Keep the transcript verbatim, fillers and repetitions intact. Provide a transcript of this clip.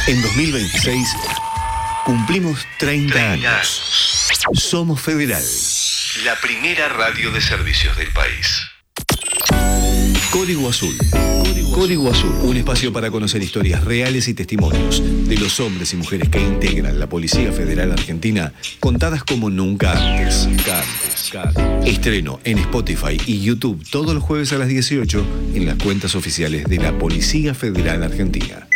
En dos mil veintiséis cumplimos treinta años. Somos Federal, la primera radio de servicios del país. Código Azul. Código Azul, un espacio para conocer historias reales y testimonios de los hombres y mujeres que integran la Policía Federal Argentina, contadas como nunca antes. Nunca antes. Estreno en Spotify y YouTube todos los jueves a las dieciocho en las cuentas oficiales de la Policía Federal Argentina.